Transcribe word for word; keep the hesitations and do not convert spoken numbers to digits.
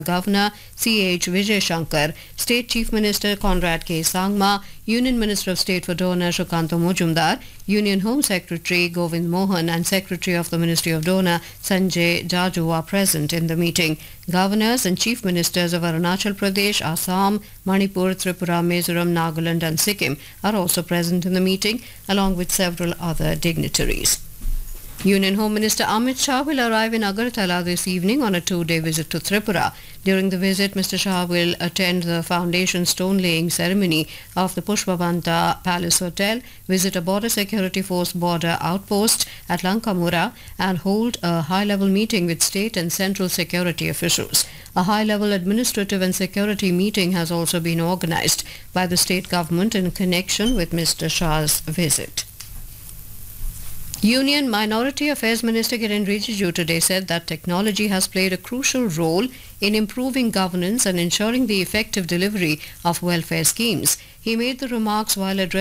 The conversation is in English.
Governor C H Vijay Shankar, State Chief Minister Conrad K. Sangma, Union Minister of State for Donor Shukanto Mujumdar, Union Home Secretary Govind Mohan and Secretary of the Ministry of Donor Sanjay Jaju are present in the meeting. Governors and Chief Ministers of Arunachal Pradesh, Assam, Manipur, Tripura, Mizoram, Nagaland and Sikkim are also present in the meeting, along with several other dignitaries. Union Home Minister Amit Shah will arrive in Agartala this evening on a two-day visit to Tripura. During the visit, Mister Shah will attend the foundation stone-laying ceremony of the Pushpavanta Palace Hotel, visit a border security force border outpost at Lankamura, and hold a high-level meeting with state and central security officials. A high-level administrative and security meeting has also been organized by the state government in connection with Mister Shah's visit. Union Minority Affairs Minister Kiren Rijiju today said that technology has played a crucial role in improving governance and ensuring the effective delivery of welfare schemes. He made the remarks while addressing